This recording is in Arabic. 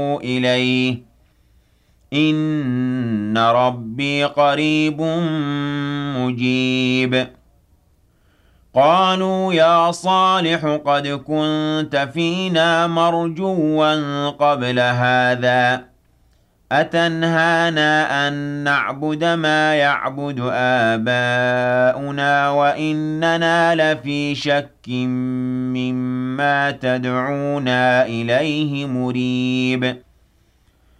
إِلَيْهِ إِنَّ رَبِّي قَرِيبٌ مُّجِيبٌ قالوا يا صالح قد كنت فينا مرجوا قبل هذا أتنهانا أن نعبد ما يعبد آباؤنا وإننا لفي شك مما تدعونا إليه مريب